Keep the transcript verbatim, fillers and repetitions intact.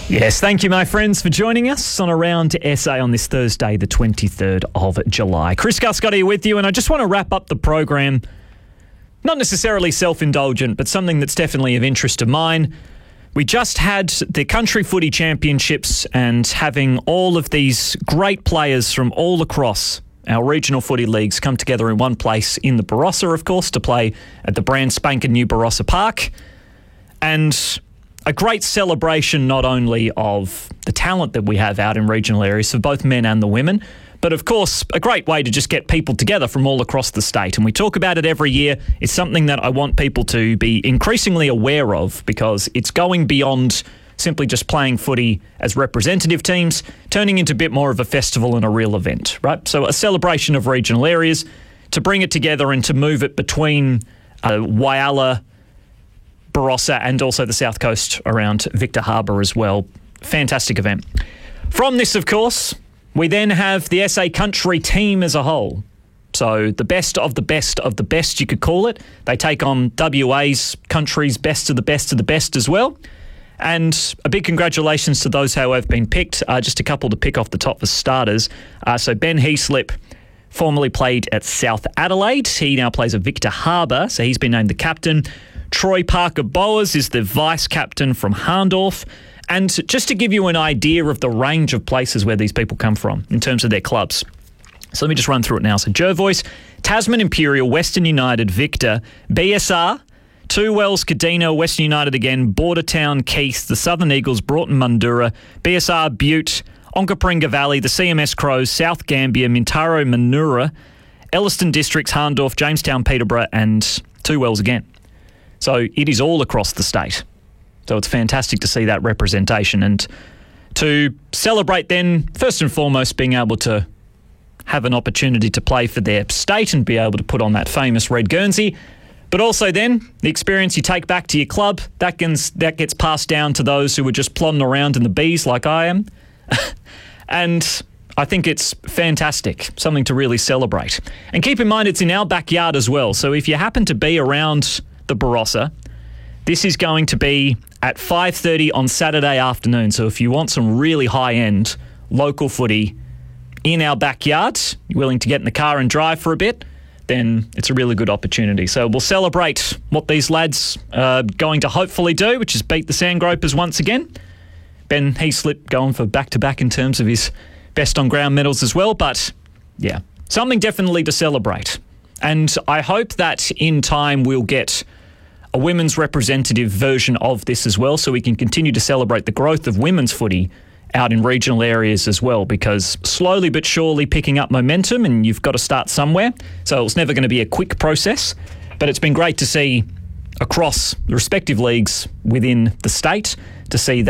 Yes, thank you, my friends, for joining us on Around S A on this Thursday, the twenty-third of July. Chris Guscott here with you, and I just want to wrap up the program, not necessarily self-indulgent, but something that's definitely of interest to mine. We just had the Country Footy Championships, and having all of these great players from all across our regional footy leagues come together in one place in the Barossa, of course, to play at the brand spanking new Barossa Park. And a great celebration not only of the talent that we have out in regional areas for both men and the women, but of course a great way to just get people together from all across the state. And we talk about it every year. It's something that I want people to be increasingly aware of, because it's going beyond simply just playing footy as representative teams, turning into a bit more of a festival and a real event, right? So a celebration of regional areas, to bring it together and to move it between uh, Whyalla, Barossa, and also the south coast around Victor Harbor as well. Fantastic event. From this, of course, we then have the S A Country team as a whole. So the best of the best of the best, you could call it. They take on W A's Country's best of the best of the best as well. And a big congratulations to those who have been picked. Uh, just a couple to pick off the top for starters. Uh, so Ben Heaslip formerly played at South Adelaide. He now plays at Victor Harbor, so he's been named the captain. Troy Parker-Bowers is the vice-captain from Hahndorf. And just to give you an idea of the range of places where these people come from in terms of their clubs. So let me just run through it now. So Jervois, Tasman Imperial, Western United, Victor, B S R, Two Wells, Kadina, Western United again, Bordertown, Keith, the Southern Eagles, Broughton, Mundura, B S R, Butte, Onkaparinga Valley, the C M S Crows, South Gambia, Mintaro, Manura, Elliston Districts, Hahndorf, Jamestown, Peterborough, and Two Wells again. So it is all across the state. So it's fantastic to see that representation, and to celebrate then, first and foremost, being able to have an opportunity to play for their state and be able to put on that famous red Guernsey. But also then, the experience you take back to your club, that gets, that gets passed down to those who are just plodding around in the bees like I am. And I think it's fantastic, something to really celebrate. And keep in mind, it's in our backyard as well. So if you happen to be around the Barossa, this is going to be at five thirty on Saturday afternoon. So if you want some really high-end local footy in our backyard, you're willing to get in the car and drive for a bit, then it's a really good opportunity. So we'll celebrate what these lads are going to hopefully do, which is beat the Sandgropers once again. Ben Heaslip going for back-to-back in terms of his best on-ground medals as well. But, yeah, something definitely to celebrate. And I hope that in time we'll get a women's representative version of this as well, so we can continue to celebrate the growth of women's footy out in regional areas as well, because slowly but surely picking up momentum, and you've got to start somewhere. So it's never going to be a quick process, but it's been great to see across the respective leagues within the state, to see that